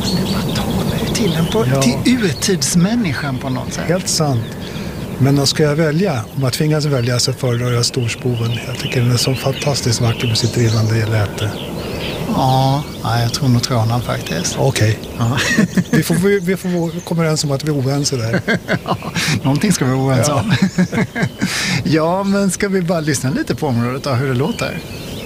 Det bara talar ju till en till urtidsmänniskan på något sätt. Helt sant. Men då ska jag välja, om jag tvingas välja så föredrar jag Storspoven. Jag tycker den är så fantastiskt vacker med sitt drillande läte. Ja, jag tror nog Trånan faktiskt. Okej. Ja. Vi får komma överens om att vi är oense där. Någonting ska vi vara oense om. Ja, men ska vi bara lyssna lite på området och hur det låter?